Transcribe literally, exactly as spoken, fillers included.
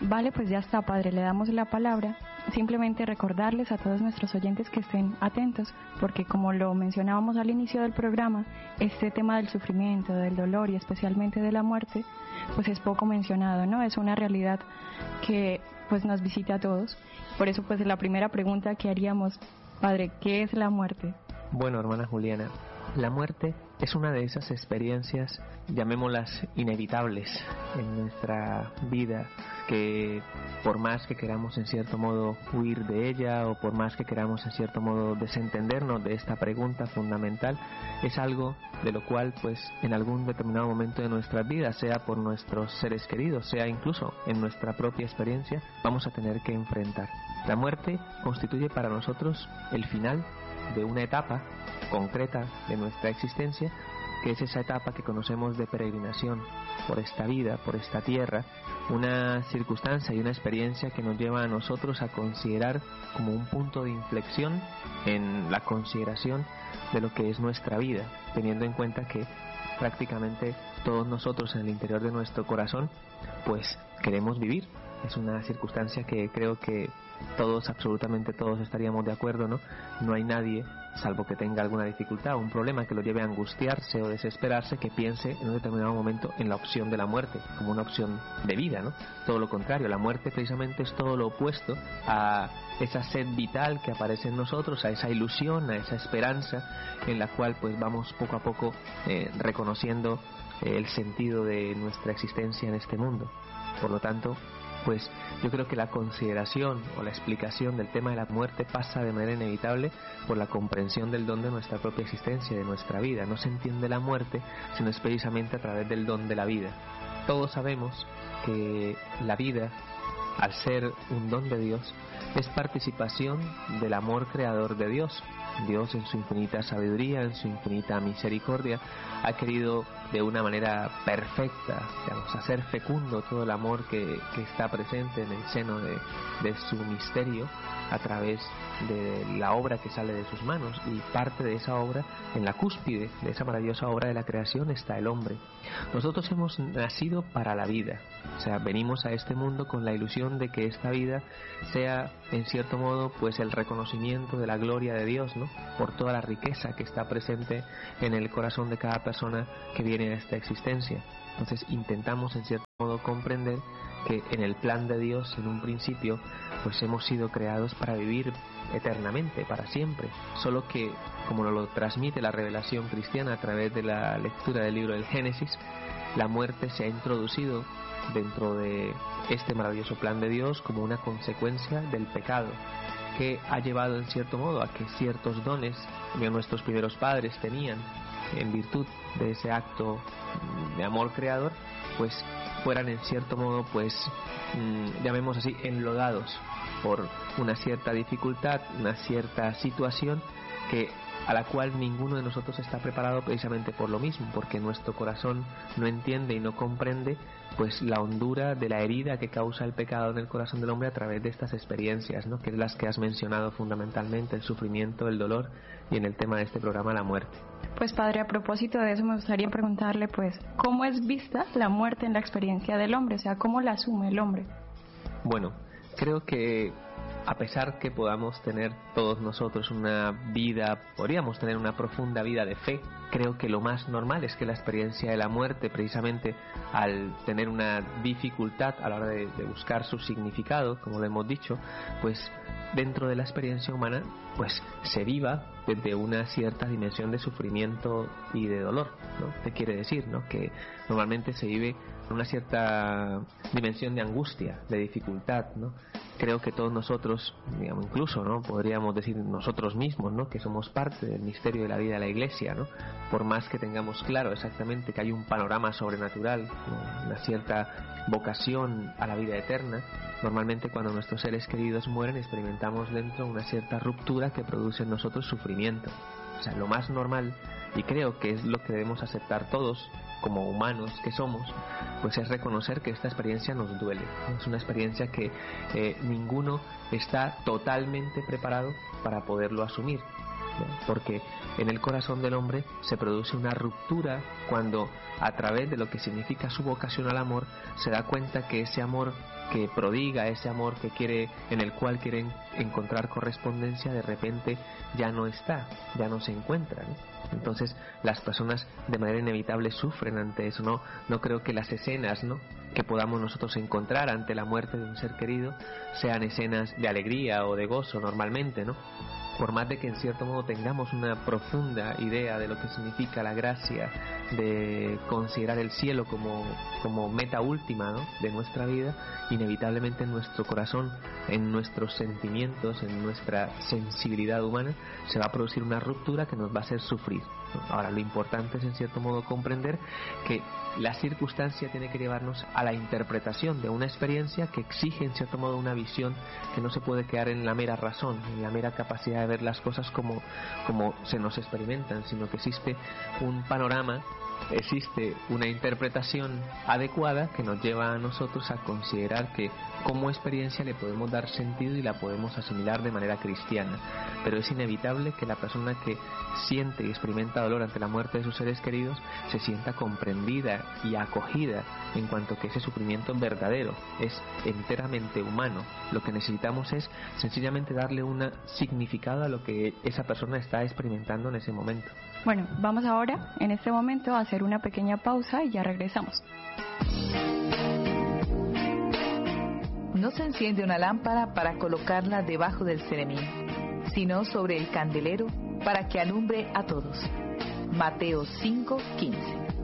Vale, pues ya está, Padre, le damos la palabra. Simplemente recordarles a todos nuestros oyentes que estén atentos, porque como lo mencionábamos al inicio del programa, este tema del sufrimiento, del dolor y especialmente de la muerte, pues es poco mencionado, ¿no? Es una realidad que pues nos visita a todos. Por eso pues la primera pregunta que haríamos, Padre, ¿qué es la muerte? Bueno, hermana Juliana, la muerte es una de esas experiencias, llamémoslas inevitables en nuestra vida, que por más que queramos en cierto modo huir de ella, o por más que queramos en cierto modo desentendernos de esta pregunta fundamental, es algo de lo cual pues en algún determinado momento de nuestras vidas, sea por nuestros seres queridos, sea incluso en nuestra propia experiencia, vamos a tener que enfrentar. La muerte constituye para nosotros el final de una etapa concreta de nuestra existencia, que es esa etapa que conocemos de peregrinación por esta vida, por esta tierra, una circunstancia y una experiencia que nos lleva a nosotros a considerar como un punto de inflexión en la consideración de lo que es nuestra vida, teniendo en cuenta que prácticamente todos nosotros en el interior de nuestro corazón pues queremos vivir. Es una circunstancia que creo que todos, absolutamente todos estaríamos de acuerdo, ¿no? No hay nadie, salvo que tenga alguna dificultad o un problema que lo lleve a angustiarse o desesperarse, que piense en un determinado momento en la opción de la muerte como una opción de vida, ¿no? Todo lo contrario, la muerte precisamente es todo lo opuesto a esa sed vital que aparece en nosotros, a esa ilusión, a esa esperanza en la cual pues vamos poco a poco eh, reconociendo eh, el sentido de nuestra existencia en este mundo. Por lo tanto, pues yo creo que la consideración o la explicación del tema de la muerte pasa de manera inevitable por la comprensión del don de nuestra propia existencia, de nuestra vida. No se entiende la muerte sino es precisamente a través del don de la vida. Todos sabemos que la vida, al ser un don de Dios, es participación del amor creador de Dios. Dios, en su infinita sabiduría, en su infinita misericordia, ha querido de una manera perfecta, digamos, hacer fecundo todo el amor que, que está presente en el seno de, de su misterio a través de la obra que sale de sus manos, y parte de esa obra, en la cúspide de esa maravillosa obra de la creación, está el hombre. Nosotros hemos nacido para la vida, o sea, venimos a este mundo con la ilusión de que esta vida sea, en cierto modo, pues el reconocimiento de la gloria de Dios, ¿no? Por toda la riqueza que está presente en el corazón de cada persona que viene a esta existencia. Entonces intentamos en cierto modo comprender que en el plan de Dios, en un principio, pues hemos sido creados para vivir eternamente, para siempre. Solo que, como nos lo transmite la revelación cristiana a través de la lectura del libro del Génesis, la muerte se ha introducido dentro de este maravilloso plan de Dios como una consecuencia del pecado, que ha llevado en cierto modo a que ciertos dones que nuestros primeros padres tenían en virtud de ese acto de amor creador, pues fueran en cierto modo, pues mmm, llamemos así, enlodados por una cierta dificultad, una cierta situación que a la cual ninguno de nosotros está preparado, precisamente por lo mismo, porque nuestro corazón no entiende y no comprende pues la hondura de la herida que causa el pecado en el corazón del hombre a través de estas experiencias, ¿no? Que es las que has mencionado fundamentalmente, el sufrimiento, el dolor, y en el tema de este programa, la muerte. Pues Padre, a propósito de eso me gustaría preguntarle, pues, ¿cómo es vista la muerte en la experiencia del hombre? O sea, ¿cómo la asume el hombre? Bueno, creo que a pesar que podamos tener todos nosotros una vida, podríamos tener una profunda vida de fe, creo que lo más normal es que la experiencia de la muerte, precisamente al tener una dificultad a la hora de, de buscar su significado, como lo hemos dicho, pues dentro de la experiencia humana pues se viva desde una cierta dimensión de sufrimiento y de dolor, ¿no? ¿Qué quiere decir? ¿No? Que normalmente se vive en una cierta dimensión de angustia, de dificultad, ¿no? Creo que todos nosotros, digamos, incluso, ¿no? Podríamos decir nosotros mismos, ¿no? Que somos parte del misterio de la vida de la Iglesia, ¿no? Por más que tengamos claro exactamente que hay un panorama sobrenatural, ¿no? Una cierta vocación a la vida eterna, normalmente cuando nuestros seres queridos mueren experimentamos dentro una cierta ruptura que produce en nosotros sufrimiento. O sea, lo más normal, y creo que es lo que debemos aceptar todos como humanos que somos, pues es reconocer que esta experiencia nos duele, ¿no? Es una experiencia que eh, ninguno está totalmente preparado para poderlo asumir. porque en el corazón del hombre se produce una ruptura cuando, a través de lo que significa su vocación al amor, se da cuenta que ese amor que prodiga, ese amor que quiere, en el cual quieren encontrar correspondencia, de repente ya no está, ya no se encuentra, ¿no? Entonces las personas de manera inevitable sufren ante eso. No, no creo que las escenas, ¿no?, que podamos nosotros encontrar ante la muerte de un ser querido sean escenas de alegría o de gozo normalmente, ¿no? Por más de que en cierto modo tengamos una profunda idea de lo que significa la gracia, de considerar el cielo como, como meta última, ¿no?, de nuestra vida, inevitablemente en nuestro corazón, en nuestros sentimientos, en nuestra sensibilidad humana, se va a producir una ruptura que nos va a hacer sufrir, ¿no? Ahora, lo importante es en cierto modo comprender que la circunstancia tiene que llevarnos a la interpretación de una experiencia que exige en cierto modo una visión que no se puede quedar en la mera razón, en la mera capacidad de ver las cosas como, como se nos experimentan, sino que existe un panorama, existe una interpretación adecuada que nos lleva a nosotros a considerar que como experiencia le podemos dar sentido y la podemos asimilar de manera cristiana. Pero es inevitable que la persona que siente y experimenta dolor ante la muerte de sus seres queridos se sienta comprendida y acogida, en cuanto que ese sufrimiento es verdadero, es enteramente humano. Lo que necesitamos es sencillamente darle un significado a lo que esa persona está experimentando en ese momento. Bueno, vamos ahora, en este momento, a hacer una pequeña pausa y ya regresamos. No se enciende una lámpara para colocarla debajo del ceремín, sino sobre el candelero para que alumbre a todos. Mateo cinco quince.